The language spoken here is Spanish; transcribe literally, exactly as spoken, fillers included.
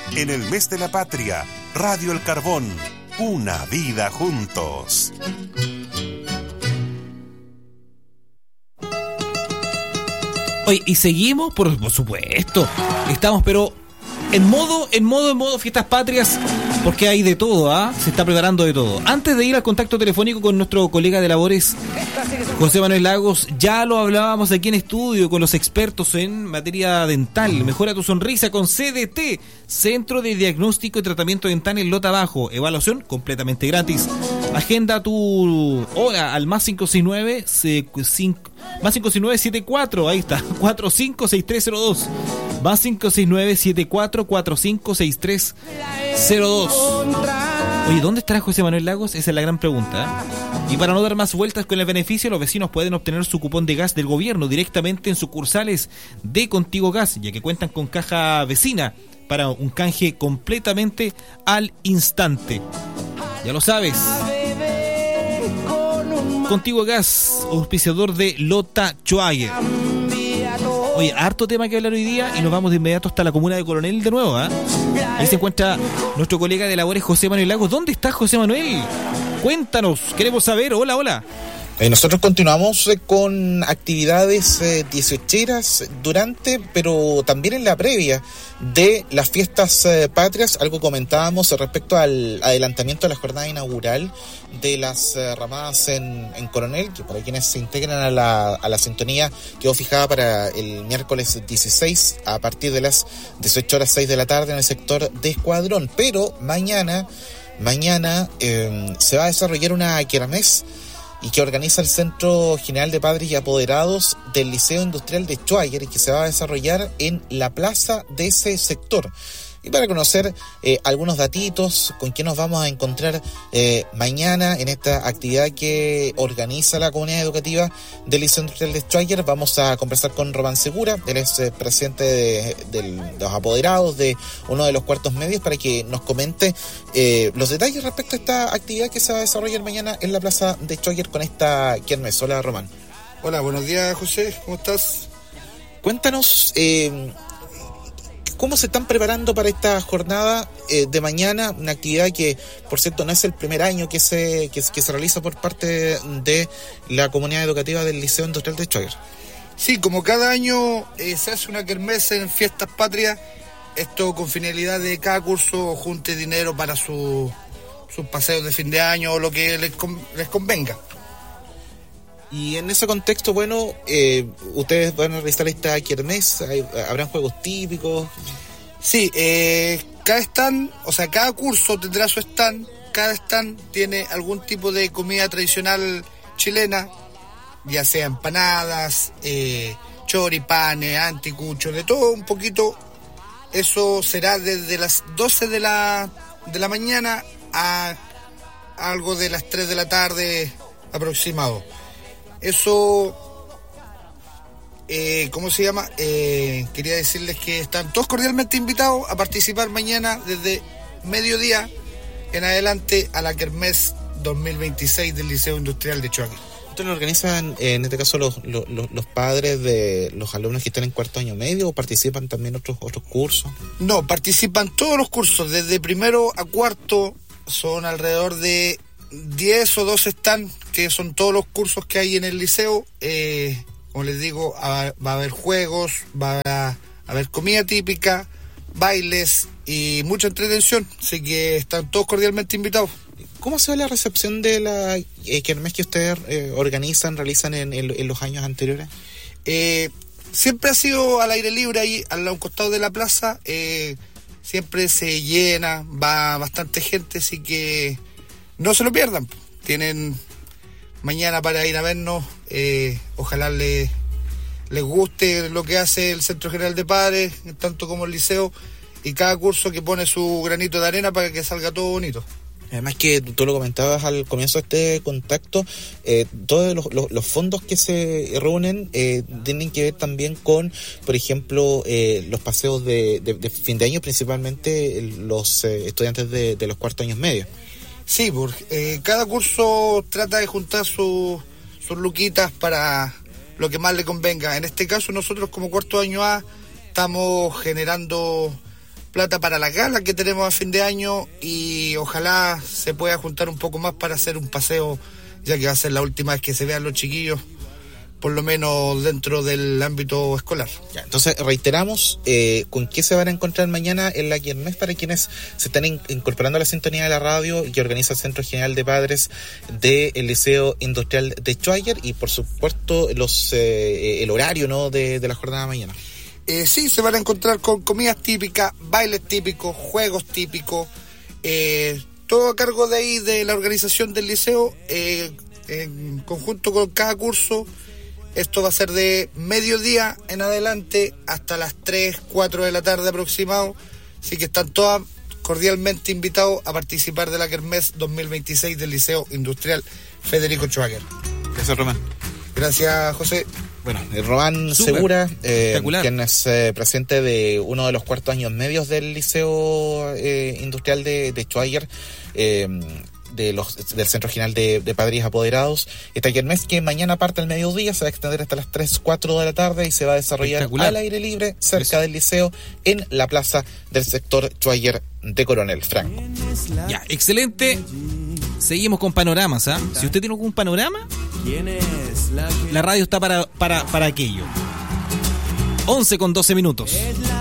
En el mes de la patria, Radio El Carbón, una vida juntos. Oye, y seguimos, por, por supuesto. Estamos, pero en modo, en modo, en modo fiestas patrias, porque hay de todo, ¿ah? ¿eh? Se está preparando de todo. Antes de ir al contacto telefónico con nuestro colega de labores, José Manuel Lagos, ya lo hablábamos aquí en estudio con los expertos en materia dental. Mejora tu sonrisa con C D T, Centro de Diagnóstico y Tratamiento Dental en Lota Bajo. Evaluación completamente gratis. Agenda tu hora al más cinco seis nueve, más cinco seis nueve siete cuatro, ahí está, cuatro cinco seis tres cero dos. Más cinco seis nueve siete cuatro cuatro cinco seis tres cero dos. Oye, ¿dónde estará José Manuel Lagos? Esa es la gran pregunta, ¿eh? Y para no dar más vueltas con el beneficio, los vecinos pueden obtener su cupón de gas del gobierno directamente en sucursales de Contigo Gas, ya que cuentan con caja vecina para un canje completamente al instante. Ya lo sabes. Contigo Gas, auspiciador de Lota Schwager. Oye, harto tema que hablar hoy día y nos vamos de inmediato hasta la comuna de Coronel de nuevo, ¿eh? Ahí se encuentra nuestro colega de labores José Manuel Lagos. ¿Dónde está José Manuel? Cuéntanos, queremos saber. Hola, hola. Eh, nosotros continuamos eh, con actividades eh, dieciocheras durante, pero también en la previa de las fiestas eh, patrias. Algo comentábamos respecto al adelantamiento de la jornada inaugural de las eh, ramadas en, en Coronel, que para quienes se integran a la, a la sintonía quedó fijada para el miércoles dieciséis a partir de las dieciocho horas seis de la tarde en el sector de Escuadrón. Pero mañana, mañana eh, se va a desarrollar una kermés y que organiza el Centro General de Padres y Apoderados del Liceo Industrial de Schwager, y que se va a desarrollar en la plaza de ese sector. Y para conocer eh, algunos datitos con qué nos vamos a encontrar eh, mañana en esta actividad que organiza la comunidad educativa del Liceo Industrial de Schwager, vamos a conversar con Román Segura. Él es eh, presidente de, de, de los apoderados de uno de los cuartos medios, para que nos comente eh, los detalles respecto a esta actividad que se va a desarrollar mañana en la plaza de Schwager con esta kermés. Hola, Román. Hola, buenos días, José, ¿cómo estás? Cuéntanos eh, ¿cómo se están preparando para esta jornada eh, de mañana? Una actividad que, por cierto, no es el primer año que se que, que se realiza por parte de la comunidad educativa del Liceo Industrial de Schwager. Sí, como cada año eh, se hace una kermés en fiestas patrias, esto con finalidad de cada curso junte dinero para su, sus paseos de fin de año o lo que les, les convenga. Y en ese contexto, bueno, eh, ustedes van a realizar esta kermés, ¿habrán juegos típicos? Sí, eh, cada stand, o sea, cada curso tendrá su stand, cada stand tiene algún tipo de comida tradicional chilena, ya sea empanadas, eh, choripanes, anticuchos, de todo un poquito. Eso será desde las doce de la, de la mañana a algo de las tres de la tarde aproximado. Eso, eh, ¿cómo se llama? Eh, quería decirles que están todos cordialmente invitados a participar mañana desde mediodía en adelante a la kermés dos mil veintiséis del Liceo Industrial de Schwager. ¿Ustedes lo organizan, en este caso, los, los, los padres de los alumnos que están en cuarto año medio, o participan también otros, otros cursos? No, participan todos los cursos, desde primero a cuarto. Son alrededor de diez o doce stands, que son todos los cursos que hay en el liceo. Eh, como les digo, a, va a haber juegos, va a, a haber comida típica, bailes y mucha entretención, así que están todos cordialmente invitados. ¿Cómo se ve la recepción de la eh, kermés que ustedes eh, organizan, realizan en, en, en los años anteriores? Eh, siempre ha sido al aire libre, ahí al un costado de la plaza. Eh, siempre se llena, va bastante gente, así que no se lo pierdan. Tienen mañana para ir a vernos. Eh, ojalá les, les guste lo que hace el Centro General de Padres, tanto como el liceo, y cada curso que pone su granito de arena para que salga todo bonito. Además que tú lo comentabas al comienzo de este contacto, eh, todos los, los, los fondos que se reúnen eh, tienen que ver también con, por ejemplo, eh, los paseos de, de, de fin de año, principalmente los eh, estudiantes de, de los cuartos años medios. Sí, porque eh, cada curso trata de juntar sus sus luquitas para lo que más le convenga. En este caso nosotros como cuarto año A estamos generando plata para las galas que tenemos a fin de año y ojalá se pueda juntar un poco más para hacer un paseo, ya que va a ser la última vez que se vean los chiquillos, por lo menos dentro del ámbito escolar. Ya, entonces reiteramos, eh, ¿con qué se van a encontrar mañana en la Kermés para quienes se están in- incorporando a la sintonía de la radio que organiza el Centro General de Padres del Liceo Industrial de Schwager y por supuesto los eh, el horario, ¿no?, de, de la jornada de mañana? Eh, sí, se van a encontrar con comidas típicas, bailes típicos, juegos típicos, eh, todo a cargo de ahí de la organización del liceo, eh, en conjunto con cada curso. Esto va a ser de mediodía en adelante hasta las tres, cuatro de la tarde aproximado. Así que están todas cordialmente invitados a participar de la Kermés dos mil veintiséis del Liceo Industrial Federico Schwager. Gracias, Román. Gracias, José. Bueno, Román Súper. Segura, eh, Espectacular. quien es eh, presidente de uno de los cuartos años medios del Liceo eh, Industrial de, de Schwager, eh, de los, del Centro General de, de Padres Apoderados. Esta kermés que mañana parte al mediodía se va a extender hasta las tres, cuatro de la tarde y se va a desarrollar al aire libre cerca Eso. del liceo en la plaza del sector Schwager de Coronel Franco. Ya, excelente. Seguimos con panoramas, ¿ah? ¿eh? Si usted tiene algún panorama, la radio está para, para, para aquello. once con doce minutos.